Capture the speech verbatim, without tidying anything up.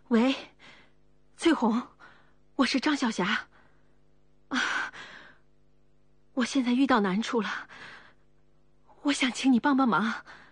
喂，翠红，我是张小霞。啊，我现在遇到难处了，我想请你帮帮忙。